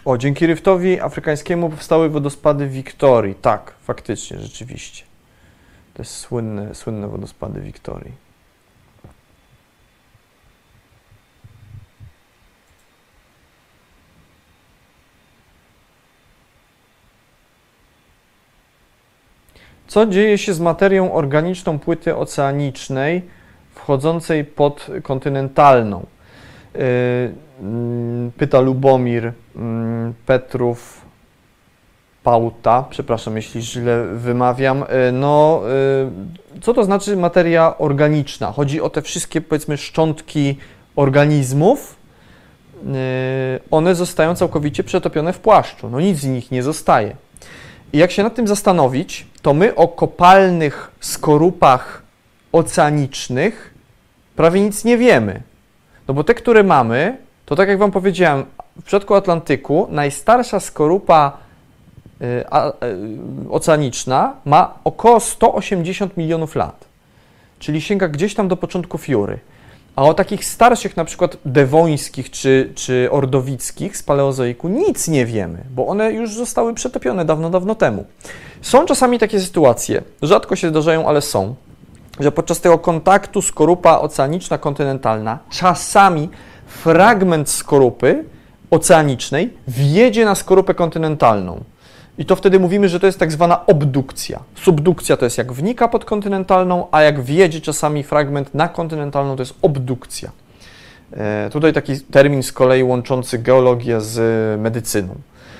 O, dzięki ryftowi afrykańskiemu powstały wodospady Wiktorii. Tak, faktycznie, rzeczywiście. To jest słynne wodospady Wiktorii. Co dzieje się z materią organiczną płyty oceanicznej wchodzącej pod kontynentalną? Pyta Lubomir Petrów Pauta, przepraszam, jeśli źle wymawiam. Co to znaczy materia organiczna? Chodzi o te wszystkie, powiedzmy, szczątki organizmów. One zostają całkowicie przetopione w płaszczu. No nic z nich nie zostaje. I jak się nad tym zastanowić, to my o kopalnych skorupach oceanicznych prawie nic nie wiemy. No bo te, które mamy, to tak jak Wam powiedziałem, w przypadku Atlantyku najstarsza skorupa oceaniczna ma około 180 milionów lat, czyli sięga gdzieś tam do początków Jury. A o takich starszych, na przykład dewońskich czy ordowickich z paleozoiku nic nie wiemy, bo one już zostały przetopione dawno, dawno temu. Są czasami takie sytuacje, rzadko się zdarzają, ale są, że podczas tego kontaktu skorupa oceaniczna kontynentalna czasami fragment skorupy oceanicznej wjedzie na skorupę kontynentalną. I to wtedy mówimy, że to jest tak zwana obdukcja. Subdukcja to jest jak wnika pod kontynentalną, a jak wjedzie czasami fragment na kontynentalną, to jest obdukcja. Tutaj taki termin z kolei łączący geologię z medycyną.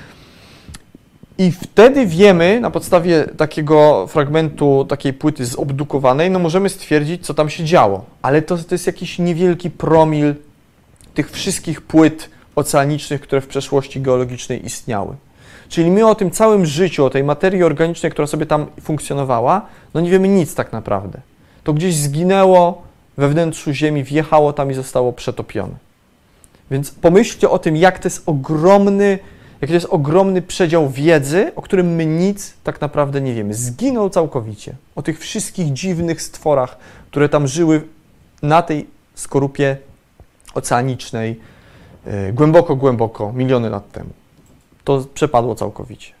I wtedy wiemy, na podstawie takiego fragmentu, takiej płyty zobdukowanej, no możemy stwierdzić, co tam się działo. Ale to jest jakiś niewielki promil tych wszystkich płyt oceanicznych, które w przeszłości geologicznej istniały. Czyli my o tym całym życiu, o tej materii organicznej, która sobie tam funkcjonowała, no nie wiemy nic tak naprawdę. To gdzieś zginęło we wnętrzu Ziemi, wjechało tam i zostało przetopione. Więc pomyślcie o tym, jak to jest ogromny przedział wiedzy, o którym my nic tak naprawdę nie wiemy. Zginął całkowicie. O tych wszystkich dziwnych stworach, które tam żyły na tej skorupie oceanicznej głęboko, głęboko, miliony lat temu. To przepadło całkowicie.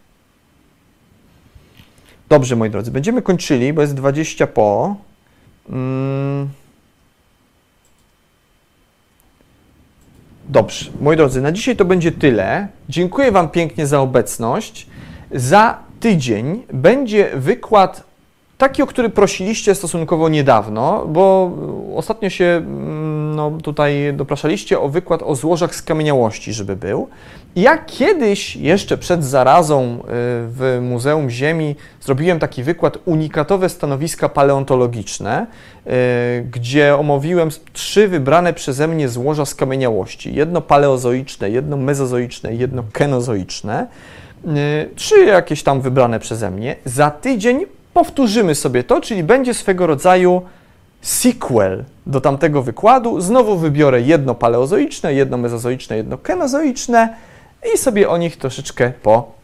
Dobrze, moi drodzy, będziemy kończyli, bo jest 20 po. Dobrze, moi drodzy, na dzisiaj to będzie tyle. Dziękuję Wam pięknie za obecność. Za tydzień będzie wykład taki, o który prosiliście stosunkowo niedawno, bo ostatnio się tutaj dopraszaliście o wykład o złożach skamieniałości, żeby był. I ja kiedyś, jeszcze przed zarazą w Muzeum Ziemi, zrobiłem taki wykład unikatowe stanowiska paleontologiczne, gdzie omówiłem 3 wybrane przeze mnie złoża skamieniałości. Jedno paleozoiczne, jedno mezozoiczne i jedno kenozoiczne. 3 jakieś tam wybrane przeze mnie. Za tydzień powtórzymy sobie to, czyli będzie swego rodzaju sequel do tamtego wykładu. Znowu wybiorę jedno paleozoiczne, jedno mezozoiczne, jedno kenozoiczne i sobie o nich troszeczkę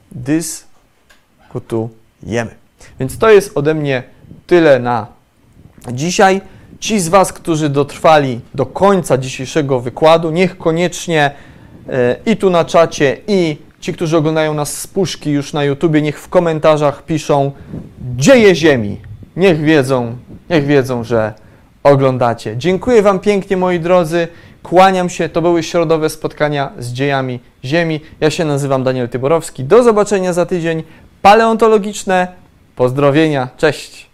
podyskutujemy. Więc to jest ode mnie tyle na dzisiaj. Ci z Was, którzy dotrwali do końca dzisiejszego wykładu, niech koniecznie i tu na czacie, i ci, którzy oglądają nas z puszki już na YouTubie, niech w komentarzach piszą dzieje Ziemi. Niech wiedzą, że oglądacie. Dziękuję Wam pięknie, moi drodzy. Kłaniam się. To były środowe spotkania z dziejami Ziemi. Ja się nazywam Daniel Tyborowski. Do zobaczenia za tydzień. Paleontologiczne pozdrowienia. Cześć.